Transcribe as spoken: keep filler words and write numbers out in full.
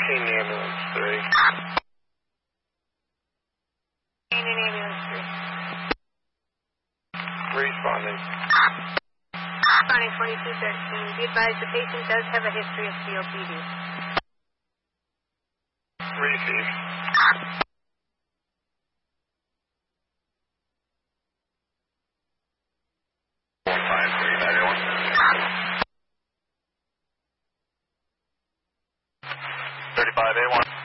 Union Ambulance three. Union Ambulance three. Responding. Responding twenty-two thirteen. Be advised the patient does have a history of C O P D. Receive. one five three nine one. thirty-five A one.